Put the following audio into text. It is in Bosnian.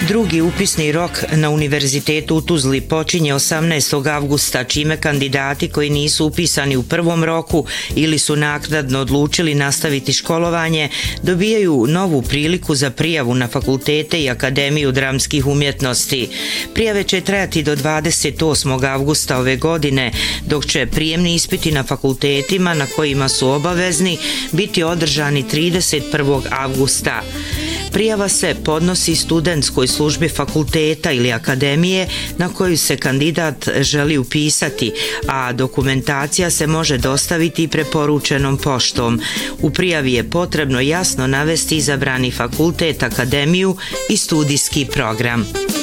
Drugi upisni rok na Univerzitetu u Tuzli počinje 18. avgusta, čime kandidati koji nisu upisani u prvom roku ili su naknadno odlučili nastaviti školovanje dobijaju novu priliku za prijavu na fakultete i Akademiju dramskih umjetnosti. Prijave će trajati do 28. avgusta ove godine, dok će prijemni ispiti na fakultetima na kojima su obavezni biti održani 31. avgusta. Prijava se podnosi studentskoj službi fakulteta ili akademije na koju se kandidat želi upisati, a dokumentacija se može dostaviti preporučenom poštom. U prijavi je potrebno jasno navesti izabrani fakultet, akademiju i studijski program.